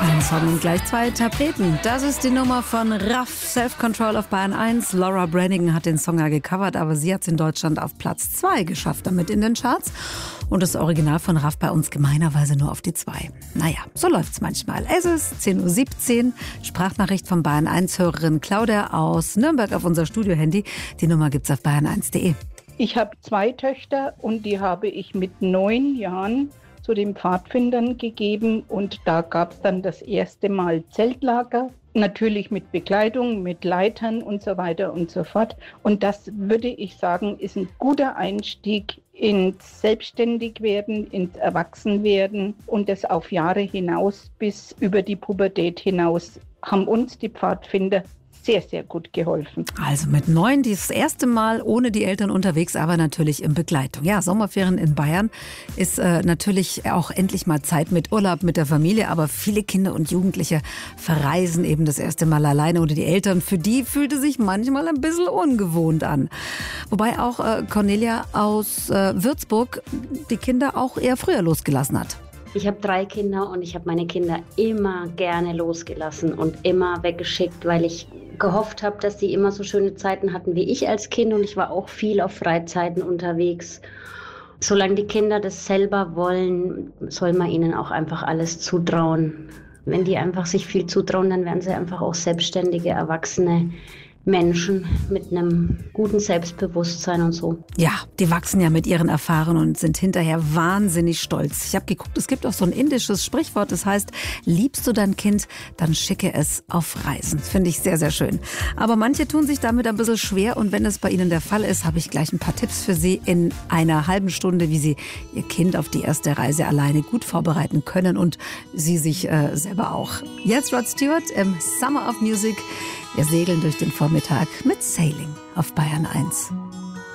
Ein Song und gleich 2 Tapeten. Das ist die Nummer von Raff, Self-Control auf Bayern 1. Laura Branigan hat den Song ja gecovert, aber sie hat es in Deutschland auf Platz 2 geschafft, damit in den Charts. Und das Original von Raff bei uns gemeinerweise nur auf die 2. Naja, so läuft's manchmal. Es ist 10.17 Uhr. Sprachnachricht von Bayern 1-Hörerin Claudia aus Nürnberg auf unser Studiohandy. Die Nummer gibt's auf bayern1.de. Ich habe 2 Töchter und die habe ich mit 9 Jahren zu den Pfadfindern gegeben und da gab es dann das erste Mal Zeltlager, natürlich mit Bekleidung, mit Leitern und so weiter und so fort. Und das würde ich sagen, ist ein guter Einstieg ins Selbstständigwerden, ins Erwachsenwerden und das auf Jahre hinaus bis über die Pubertät hinaus haben uns die Pfadfinder sehr, sehr gut geholfen. Also mit 9 das erste Mal ohne die Eltern unterwegs, aber natürlich in Begleitung. Ja, Sommerferien in Bayern ist natürlich auch endlich mal Zeit mit Urlaub, mit der Familie. Aber viele Kinder und Jugendliche verreisen eben das erste Mal alleine ohne die Eltern. Für die fühlte sich manchmal ein bisschen ungewohnt an. Wobei auch Cornelia aus Würzburg die Kinder auch eher früher losgelassen hat. Ich habe 3 Kinder und ich habe meine Kinder immer gerne losgelassen und immer weggeschickt, weil ich gehofft habe, dass die immer so schöne Zeiten hatten wie ich als Kind und ich war auch viel auf Freizeiten unterwegs. Solange die Kinder das selber wollen, soll man ihnen auch einfach alles zutrauen. Wenn die einfach sich viel zutrauen, dann werden sie einfach auch selbstständige, erwachsene Menschen mit einem guten Selbstbewusstsein und so. Ja, die wachsen ja mit ihren Erfahrungen und sind hinterher wahnsinnig stolz. Ich habe geguckt, es gibt auch so ein indisches Sprichwort, das heißt, liebst du dein Kind, dann schicke es auf Reisen. Das finde ich sehr, sehr schön. Aber manche tun sich damit ein bisschen schwer und wenn es bei Ihnen der Fall ist, habe ich gleich ein paar Tipps für Sie in einer halben Stunde, wie Sie Ihr Kind auf die erste Reise alleine gut vorbereiten können und Sie sich selber auch. Jetzt Rod Stewart im Summer of Music. Wir segeln durch den Vormittag mit Sailing auf Bayern 1.